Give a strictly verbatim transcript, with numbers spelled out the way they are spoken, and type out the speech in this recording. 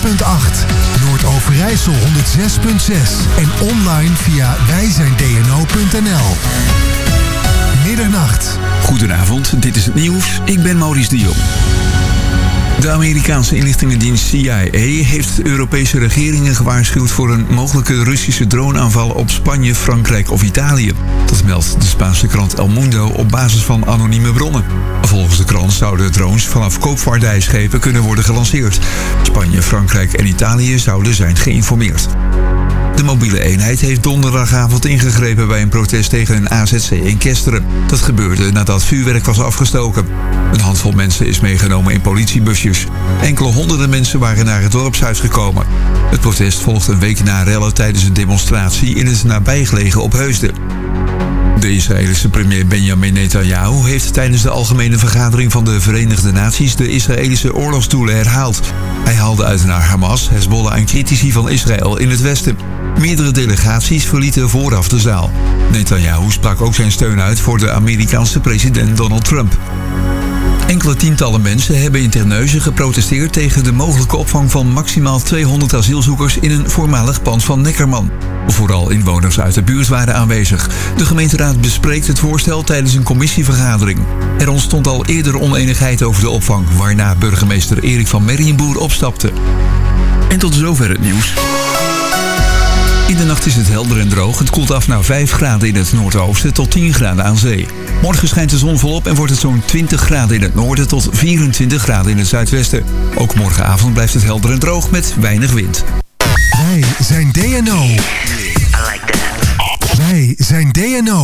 punt acht, Noord-Overijssel honderd zes punt zes en online via wij zijn d n o punt n l. Middernacht. Goedenavond, dit is het nieuws. Ik ben Maurice de Jong. De Amerikaanse inlichtingendienst C I A heeft de Europese regeringen gewaarschuwd voor een mogelijke Russische droneaanval op Spanje, Frankrijk of Italië. Dat meldt de Spaanse krant El Mundo op basis van anonieme bronnen. Volgens de krant zouden drones vanaf koopvaardijschepen kunnen worden gelanceerd. Spanje, Frankrijk en Italië zouden zijn geïnformeerd. De mobiele eenheid heeft donderdagavond ingegrepen bij een protest tegen een A Z C in Kesteren. Dat gebeurde nadat vuurwerk was afgestoken. Een handvol mensen is meegenomen in politiebusjes. Enkele honderden mensen waren naar het dorpshuis gekomen. Het protest volgt een week na rellen tijdens een demonstratie in het nabijgelegen Opheusden. De Israëlische premier Benjamin Netanyahu heeft tijdens de algemene vergadering van de Verenigde Naties de Israëlische oorlogsdoelen herhaald. Hij haalde uit naar Hamas, Hezbollah en critici van Israël in het westen. Meerdere delegaties verlieten vooraf de zaal. Netanyahu sprak ook zijn steun uit voor de Amerikaanse president Donald Trump. Enkele tientallen mensen hebben in Terneuzen geprotesteerd tegen de mogelijke opvang van maximaal tweehonderd asielzoekers in een voormalig pand van Neckerman. Vooral inwoners uit de buurt waren aanwezig. De gemeenteraad bespreekt het voorstel tijdens een commissievergadering. Er ontstond al eerder oneenigheid over de opvang, waarna burgemeester Erik van Merrienboer opstapte. En tot zover het nieuws. In de nacht is het helder en droog. Het koelt af naar vijf graden in het noordoosten tot tien graden aan zee. Morgen schijnt de zon volop en wordt het zo'n twintig graden in het noorden tot vierentwintig graden in het zuidwesten. Ook morgenavond blijft het helder en droog met weinig wind. Wij zijn D N O. Wij zijn D N O.